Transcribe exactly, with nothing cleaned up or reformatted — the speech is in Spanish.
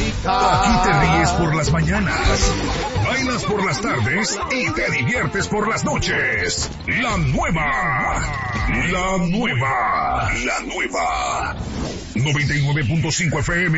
Aquí te ríes por las mañanas, bailas por las tardes y te diviertes por las noches. La nueva, la nueva, la nueva. noventa y nueve punto cinco F M